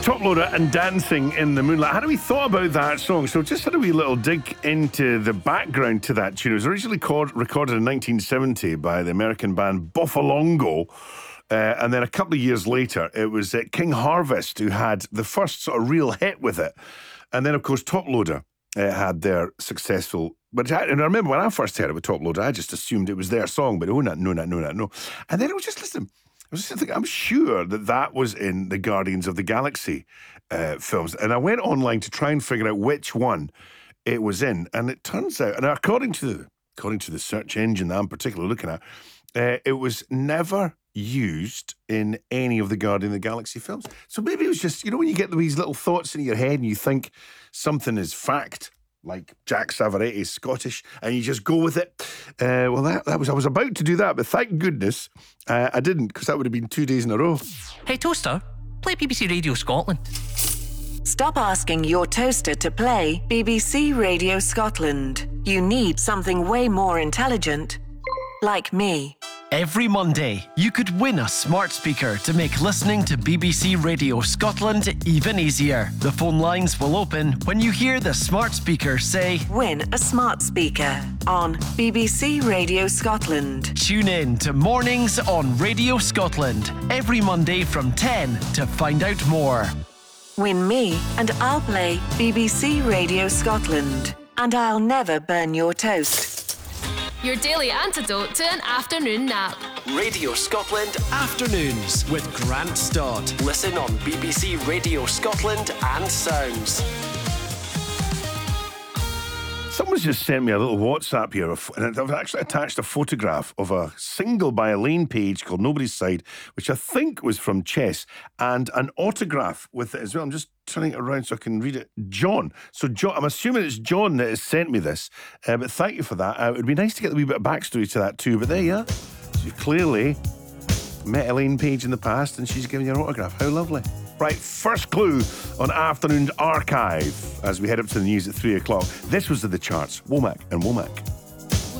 Top Loader and Dancing in the Moonlight. How do we thought about that song? So just had a wee little dig into the background to that tune. It was originally recorded in 1970 by the American band Boffalongo. And then a couple of years later, it was King Harvest who had the first sort of real hit with it. And then, of course, Top Loader had their successful... And I remember when I first heard it with Top Loader, I just assumed it was their song, but no. And then I was just listening. I was just thinking, I'm sure that was in the Guardians of the Galaxy films. And I went online to try and figure out which one it was in. And it turns out, and according to the search engine that I'm particularly looking at, it was never used in any of the Guardian of the Galaxy films. So maybe it was just, when you get these little thoughts in your head and you think something is fact, like Jack Savaretti is Scottish, and you just go with it. I was about to do that, but thank goodness I didn't, because that would have been 2 days in a row. Hey Toaster, play BBC Radio Scotland. Stop asking your toaster to play BBC Radio Scotland. You need something way more intelligent, like me. Every Monday, you could win a smart speaker to make listening to BBC Radio Scotland even easier. The phone lines will open when you hear the smart speaker say, "Win a smart speaker" on BBC Radio Scotland. Tune in to Mornings on Radio Scotland every Monday from 10 to find out more. Win me and I'll play BBC Radio Scotland. And I'll never burn your toast. Your daily antidote to an afternoon nap. Radio Scotland Afternoons with Grant Stott. Listen on BBC Radio Scotland and Sounds. Someone's just sent me a little WhatsApp here, and I've actually attached a photograph of a single by Elaine Page called Nobody's Side, which I think was from Chess, and an autograph with it as well. I'm just turning it around so I can read it. John. So, John, I'm assuming it's John that has sent me this, but thank you for that. It would be nice to get a wee bit of backstory to that too, but there you are. So you clearly met Elaine Page in the past, and she's giving you an autograph. How lovely. Right, first clue on Afternoon's Archive as we head up to the news at 3 o'clock. This was the charts, Womack and Womack.